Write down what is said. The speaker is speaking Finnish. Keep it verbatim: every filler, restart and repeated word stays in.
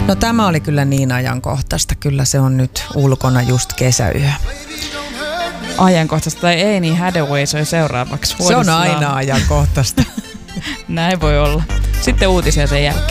No tämä oli kyllä niin ajankohtaista. Kyllä se on nyt ulkona just kesäyö. Ajankohtaista tai ei, niin Hathaway soi seuraavaksi. Se on aina ajankohtaista. Näin voi olla. Sitten uutisia sen jälkeen.